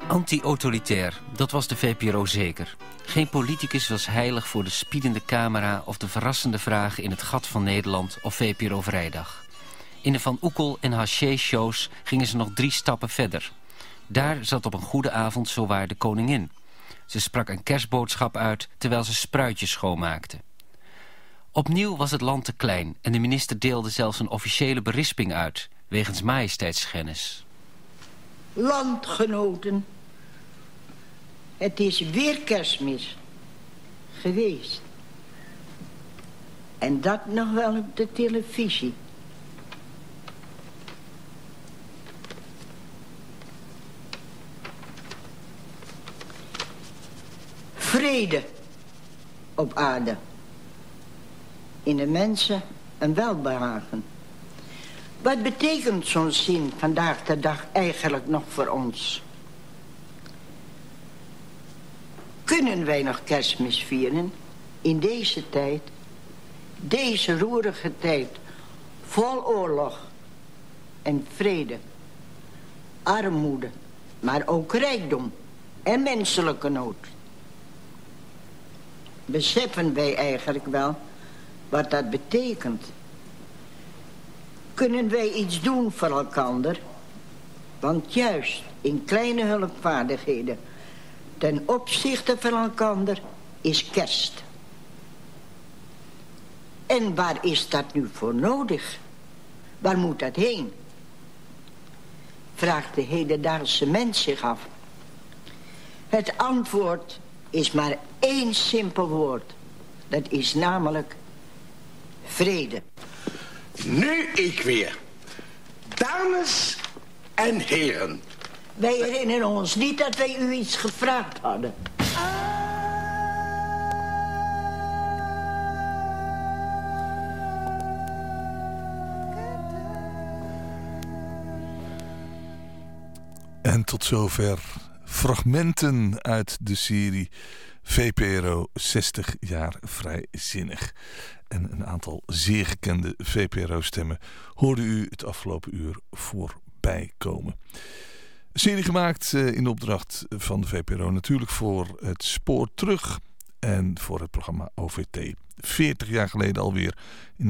Anti-autoritair, dat was de VPRO zeker. Geen politicus was heilig voor de spiedende camera of de verrassende vragen in het gat van Nederland of VPRO Vrijdag. In de Van Oekel en Haché-shows gingen ze nog 3 stappen verder. Daar zat op een goede avond zowaar de koningin. Ze sprak een kerstboodschap uit terwijl ze spruitjes schoonmaakte. Opnieuw was het land te klein en de minister deelde zelfs een officiële berisping uit, wegens majesteitsschennis. Landgenoten, het is weer Kerstmis geweest. En dat nog wel op de televisie. Vrede op aarde. In de mensen een welbehagen. Wat betekent zo'n zin vandaag de dag eigenlijk nog voor ons? Kunnen wij nog Kerstmis vieren in deze tijd? Deze roerige tijd, vol oorlog en vrede. Armoede, maar ook rijkdom en menselijke nood. Beseffen wij eigenlijk wel wat dat betekent? Kunnen wij iets doen voor elkander? Want juist in kleine hulpvaardigheden ten opzichte van elkander is kerst. En waar is dat nu voor nodig? Waar moet dat heen? Vraagt de hedendaagse mens zich af. Het antwoord is maar 1 simpel woord. Dat is namelijk vrede. Nu ik weer. Dames en heren. Wij herinneren ons niet dat wij u iets gevraagd hadden. En tot zover fragmenten uit de serie VPRO 60 jaar vrijzinnig. En een aantal zeer gekende VPRO-stemmen hoorde u het afgelopen uur voorbij komen. Een serie gemaakt in opdracht van de VPRO natuurlijk voor het Spoor Terug en voor het programma OVT. 40 jaar geleden alweer, in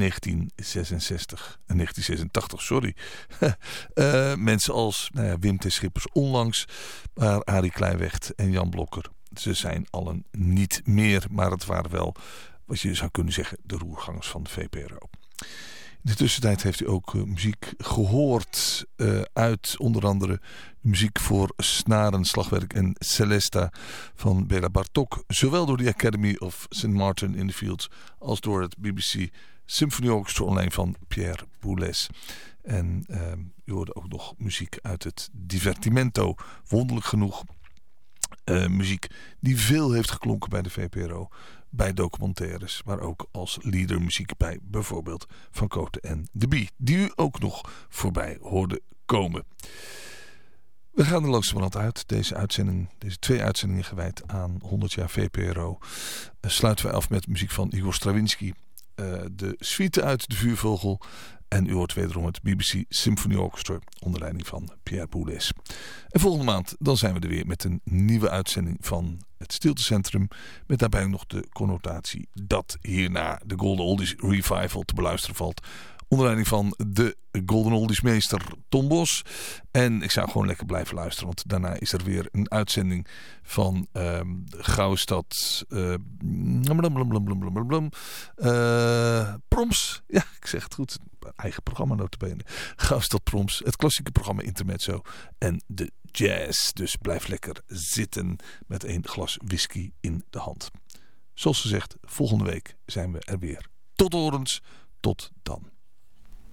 1986, sorry. Mensen als Wim T. Schippers onlangs, maar Arie Kleinweg en Jan Blokker. Ze zijn allen niet meer, maar het waren wel, wat je zou kunnen zeggen, de roergangers van de VPRO. In de tussentijd heeft u ook muziek gehoord uit onder andere muziek voor snaren, slagwerk en celesta van Béla Bartók. Zowel door de Academy of St. Martin in the Fields als door het BBC Symphony Orchestra online van Pierre Boulez. En u hoorde ook nog muziek uit het Divertimento, wonderlijk genoeg. Muziek die veel heeft geklonken bij de VPRO, bij documentaires, maar ook als liedermuziek bij bijvoorbeeld Van Cote en de Bie, die u ook nog voorbij hoorde komen. We gaan er langzamerhand uit. Deze 2 uitzendingen gewijd aan 100 jaar VPRO. Sluiten we af met muziek van Igor Stravinsky, de suite uit De Vuurvogel. En u hoort wederom het BBC Symphony Orchestra onder leiding van Pierre Boulez. En volgende maand dan zijn we er weer met een nieuwe uitzending van het Stiltecentrum. Met daarbij nog de connotatie dat hierna de Golden Oldies Revival te beluisteren valt. Onder leiding van de Golden Oldies meester Tom Bos. En ik zou gewoon lekker blijven luisteren. Want daarna is er weer een uitzending van Gouwstad Proms. Ja, ik zeg het goed. Eigen programma notabene. Gouwstad Proms. Het klassieke programma Intermezzo. En de jazz. Dus blijf lekker zitten met 1 glas whisky in de hand. Zoals gezegd, volgende week zijn we er weer. Tot horens. Tot dan.